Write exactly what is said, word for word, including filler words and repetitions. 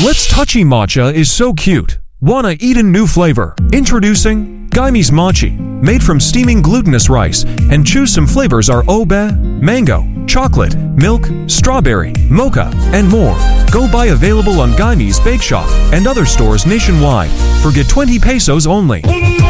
Let's Touchy Matcha is so cute. Wanna eat a new flavor? Introducing Gaime's Mochi. Made from steaming glutinous rice, and choose some flavors are obe, mango, chocolate, milk, strawberry, mocha, and more. Go buy available on Gaime's Bake Shop and other stores nationwide for get twenty pesos only.